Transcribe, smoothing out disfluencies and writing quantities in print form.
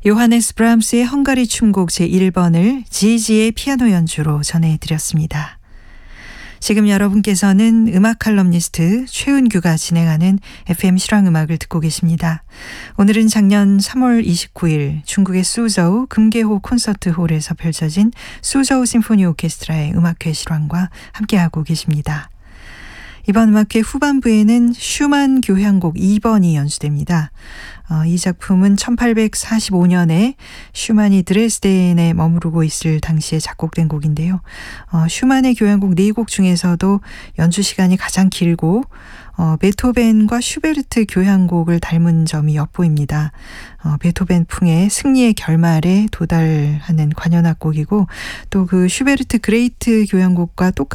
요하네스 브람스의 헝가리 춤곡 제1번을 지지의 피아노 연주로 전해드렸습니다. 지금 여러분께서는 음악 칼럼니스트 최은규가 진행하는 FM 실황음악을 듣고 계십니다. 오늘은 작년 3월 29일 중국의 수저우 금계호 콘서트홀에서 펼쳐진 수저우 심포니 오케스트라의 음악회 실황과 함께하고 계십니다. 이번 음악회 후반부에는 슈만 교향곡 2번이 연주됩니다. 이 작품은 1845년에 슈만이 드레스덴에 머무르고 있을 당시에 작곡된 곡인데요. 슈만의 교향곡 4곡 중에서도 연주 시간이 가장 길고 베토벤과 슈베르트 교향곡을 닮은 점이 엿보입니다. 베토벤풍의 승리의 결말에 도달하는 관현악곡이고 또 그 슈베르트 그레이트 교향곡과 똑같은